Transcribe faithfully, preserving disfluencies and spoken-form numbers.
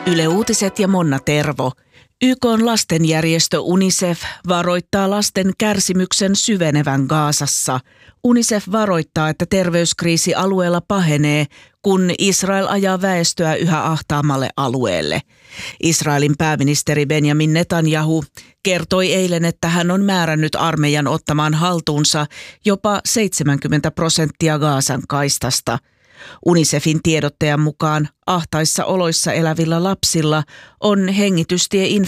Yle Uutiset ja Monna Tervo. Y K:n lastenjärjestö UNICEF varoittaa lasten kärsimyksen syvenevän Gazassa. UNICEF varoittaa, että terveyskriisi alueella pahenee, kun Israel ajaa väestöä yhä ahtaammalle alueelle. Israelin pääministeri Benjamin Netanyahu kertoi eilen, että hän on määrännyt armeijan ottamaan haltuunsa jopa seitsemänkymmentä prosenttia Gazan kaistasta. UNICEFin tiedottajan mukaan ahtaissa oloissa elävillä lapsilla on hengitystieinfektioita